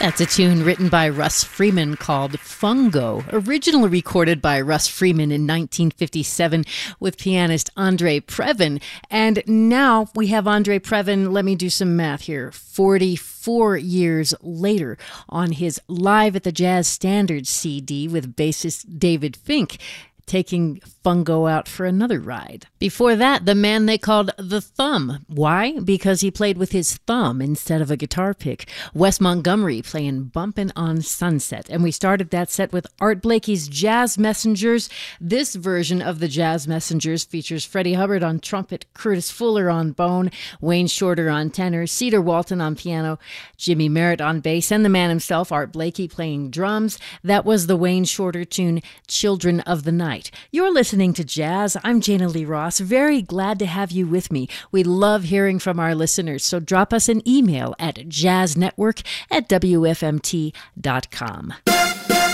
That's a tune written by Russ Freeman called Fungo, originally recorded by Russ Freeman in 1957 with pianist Andre Previn. And now we have Andre Previn, let me do some math here, 44 years later on his Live at the Jazz Standard CD with bassist David Fink, taking Fungo out for another ride. Before that, the man they called The Thumb. Why? Because he played with his thumb instead of a guitar pick. Wes Montgomery playing Bumpin' on Sunset. And we started that set with Art Blakey's Jazz Messengers. This version of the Jazz Messengers features Freddie Hubbard on trumpet, Curtis Fuller on bone, Wayne Shorter on tenor, Cedar Walton on piano, Jimmy Merritt on bass, and the man himself, Art Blakey, playing drums. That was the Wayne Shorter tune, Children of the Night. You're listening to Jazz. I'm Jana Lee Ross. Very glad to have you with me. We love hearing from our listeners, so drop us an email at jazznetwork@wfmt.com.